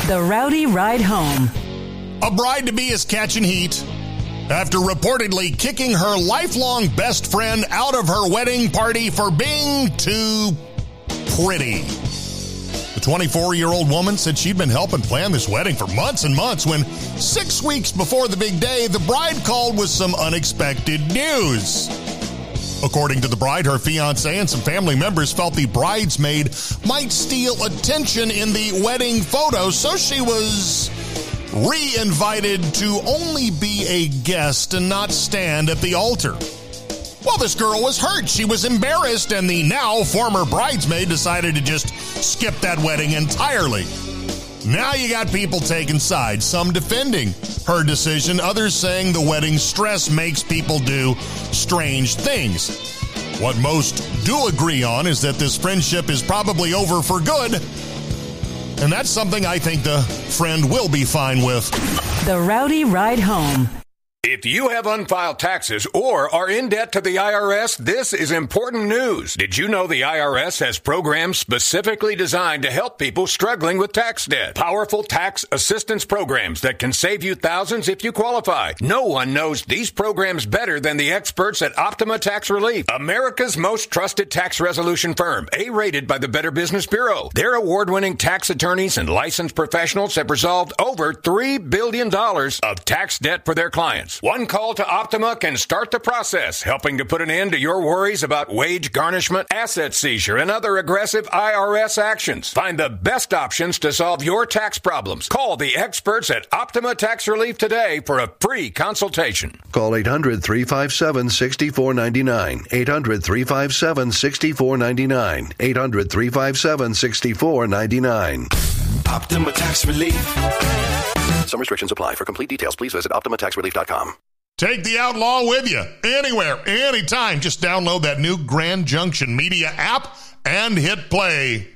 The Rowdy Ride Home. A bride-to-be is catching heat after reportedly kicking her lifelong best friend out of her wedding party for being too pretty. The 24-year-old woman said she'd been helping plan this wedding for months and months when 6 weeks before the big day, the bride called with some unexpected news. According to the bride, her fiancé and some family members felt the bridesmaid might steal attention in the wedding photos, so she was re-invited to only be a guest and not stand at the altar. Well, this girl was hurt. She was embarrassed, and the now former bridesmaid decided to just skip that wedding entirely. Now you got people taking sides, some defending her decision, others saying the wedding stress makes people do strange things. What most do agree on is that this friendship is probably over for good, and that's something I think the friend will be fine with. The Rowdy Ride Home. If you have unfiled taxes or are in debt to the IRS, this is important news. Did you know the IRS has programs specifically designed to help people struggling with tax debt? Powerful tax assistance programs that can save you thousands if you qualify. No one knows these programs better than the experts at Optima Tax Relief, America's most trusted tax resolution firm, A-rated by the Better Business Bureau. Their award-winning tax attorneys and licensed professionals have resolved over $3 billion of tax debt for their clients. One call to Optima can start the process, helping to put an end to your worries about wage garnishment, asset seizure, and other aggressive IRS actions. Find the best options to solve your tax problems. Call the experts at Optima Tax Relief today for a free consultation. Call 800-357-6499. 800-357-6499. 800-357-6499. Optima Tax Relief. Some restrictions apply. For complete details, please visit OptimaTaxRelief.com. Take the outlaw with you anywhere, anytime. Just download that new Grand Junction Media app and hit play.